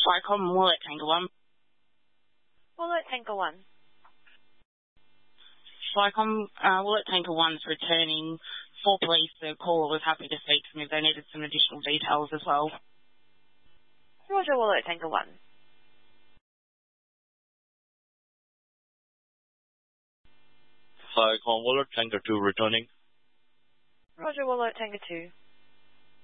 Flycom Wallet Tango 1. Wallet Tango 1. Flycom Wallet Tango 1's returning for police. The caller was happy to speak to me. They needed some additional details as well. Roger, Wallet Tango 1. Flycom Wallet Tango 2 returning. Roger, Wallet Tango 2.